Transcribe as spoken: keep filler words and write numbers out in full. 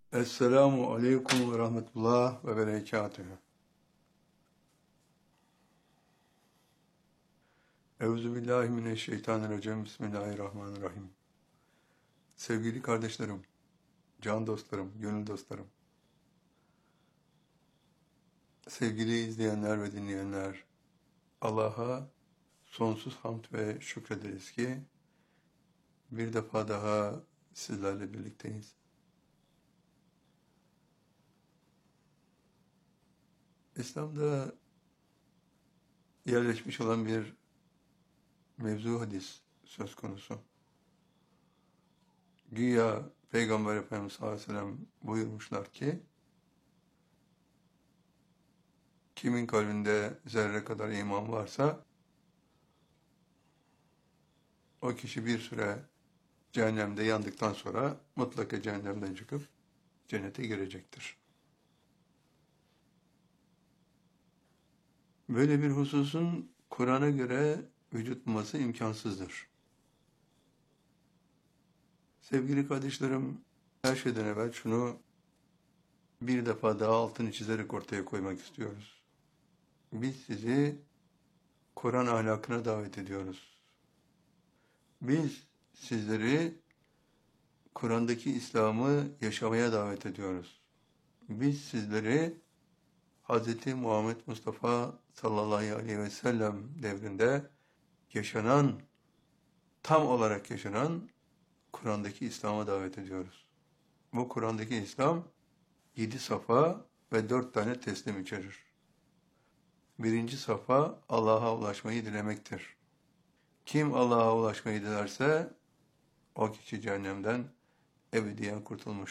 Esselamu aleyküm ve rahmetullah ve berekatühü. Euzubillahimineşşeytanirracim. Bismillahirrahmanirrahim. Sevgili kardeşlerim, can dostlarım, gönül dostlarım, sevgili izleyenler ve dinleyenler, Allah'a sonsuz hamd ve şükrederiz ki bir defa daha sizlerle birlikteyiz. İslam'da yerleşmiş olan bir mevzu hadis söz konusu. Güya Peygamber Efendimiz sallallahu aleyhi ve sellem buyurmuşlar ki, kimin kalbinde zerre kadar iman varsa, o kişi bir süre cehennemde yandıktan sonra mutlaka cehennemden çıkıp cennete girecektir. Böyle bir hususun Kur'an'a göre vücut bulması imkansızdır. Sevgili kardeşlerim, her şeyden evvel şunu bir defa daha altını çizerek ortaya koymak istiyoruz. Biz sizi Kur'an ahlakına davet ediyoruz. Biz sizleri Kur'an'daki İslam'ı yaşamaya davet ediyoruz. Biz sizleri Hz. Muhammed Mustafa sallallahu aleyhi ve sellem devrinde yaşanan, tam olarak yaşanan Kur'an'daki İslam'a davet ediyoruz. Bu Kur'an'daki İslam yedi safa ve dört tane teslim içerir. Birinci safa Allah'a ulaşmayı dilemektir. Kim Allah'a ulaşmayı dilerse o kişi cehennemden ebediyen kurtulmuş.